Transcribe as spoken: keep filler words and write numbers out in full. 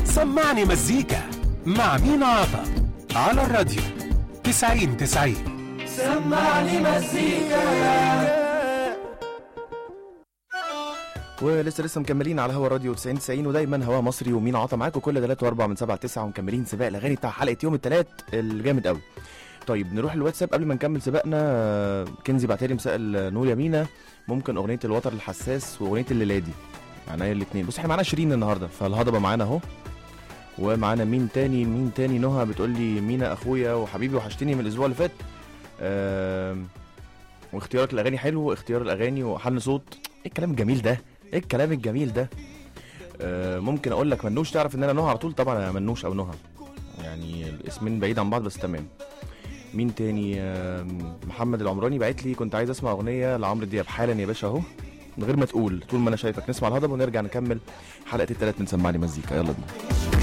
سمعني مزيكا مع مينا عطا على الراديو تسعين تسعين. سمعني مزيكا. ولسه لسه مكملين على هوا راديو تسعين تسعين، ودايما هوا مصري ومين عطا معاكم كل ثلاثة واربعة من سبعة تسعة، ومكملين سباق الاغاني بتاع حلقه يوم الثلاث الجامد قوي. طيب نروح الواتساب قبل ما نكمل سباقنا. كنزي بعتلي مساء النور يا مينا، ممكن اغنيه الوتر الحساس واغنيه الليلادي معناها الاثنين. بص احنا معانا شيرين النهارده فالهضبه معانا اهو، ومعانا مين تاني مين تاني نهى بتقول لي مينا اخويا وحبيبي وحشتني من الاسبوع اللي فات. آه واختيارك الاغاني حلو، اختيار الاغاني وحل صوت. ايه الكلام الجميل ده، ايه الكلام الجميل ده. آه ممكن اقول لك منوش، تعرف ان انا نهى على طول طبعا. انا منوش او نهى يعني الاسمين بعيد عن بعض بس تمام. مين تاني؟ آه محمد العمراني بعت لي كنت عايز اسمع اغنيه لعمرو دياب حالا يا باشا اهو من غير ما تقول، طول ما انا شايفك. نسمع الهضبه ونرجع نكمل حلقه الثلاث من سمعني مزيكا. يلا بينا.